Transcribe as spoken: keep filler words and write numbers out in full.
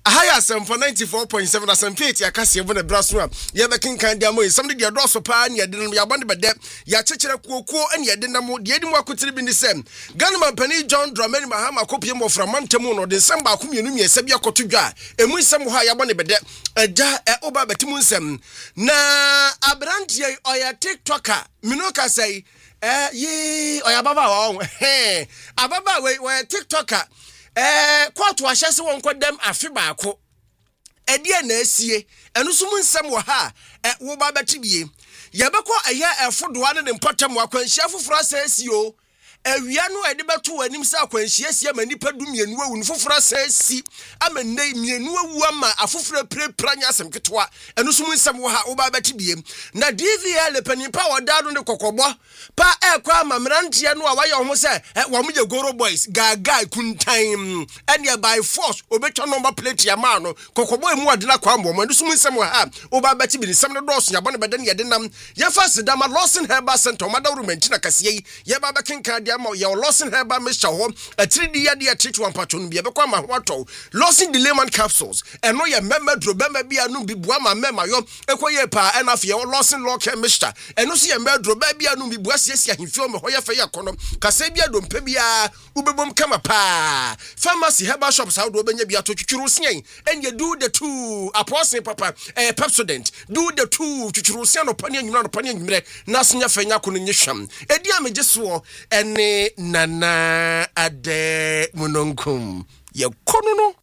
Ahaya Sam for ninety-four point seven asampeti akase ebo na braso a ye be kinkan dia mo something dia do so pa na ye de no ya bande be de ya chekere kuokuo ene ye de na mo de edi mo akotiri bi ni sem Ghana Pani John Dramani Mahama kopie mo fra mantemu no de sem ba komienu miesa bi akotodwa emu sem ho ya bande be de eja e oba betimu nsem na abrantie oya TikToker minoka say eh yi oya baba wa eh ababa we we TikToker eh kwatu ahyese won kodam afi baako ede na asie enu so mu nsem wo ha eh wo ba betibie yebekọ aya efodoa ne mpatam akwanhia foforo asasio awia no ede beto anim se akwanhia sia manipa dumienu awu foforo asasi amenne mienu awu ama afoforo prepranya asem ketwa enu so mu nsem wo ha wo ba betibie na D V L panipa wodado ne kokobo pa ekwa amamrantie no a waye ho se wo mje goro boys gaga kuntan ene by force obetwa number plate ya ma no kokobo emu adena kwa mbom enu so mu nsem wo ha wo ba betibie ni sem no doso yabone beden ye denam ye fast dama Lawson Herbal Center madawru mentina kasiye ye ba bekenka dia ma ye Lawson Herbal mixture ho three D ya dia treat one patron bi ye bekwa ma ho ato Lawson Dilemon capsules eno ye member dro bema bia no bi bua ma mema yo ekoye pa enough ye Lawson Local mixture eno so ye member dro ba bia no bi bua siesia himfio me ho ye fa ye kono kasa bia do mpa bia ubebom kama pa pharmacy herbal shops how do benya bia to twutwuru sian enye do the two apostle papa eh Pepsodent do the two twutwuru sian no pani anyumra no pani anyumre na senya fanya kono nyehwam edi amegeso ene nana ade munonkum ye kono no